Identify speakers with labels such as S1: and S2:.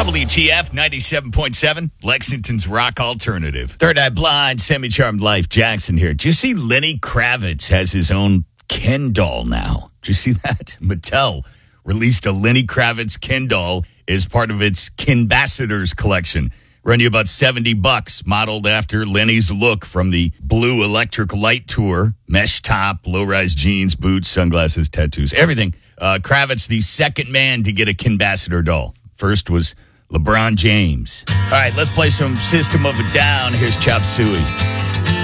S1: WTF 97.7, Lexington's rock alternative. Third Eye Blind, Semi-Charmed Life, Jackson here. Do you see Lenny Kravitz has his own Ken doll now? Do you see that? Mattel released a Lenny Kravitz Ken doll as part of its Kenbassadors collection. Run you about $70, modeled after Lenny's look from the Blue Electric Light Tour. Mesh top, low-rise jeans, boots, sunglasses, tattoos, everything. Kravitz, the second man to get a Kenbassador doll. First was LeBron James. All right, let's play some System of a Down. Here's Chop Suey.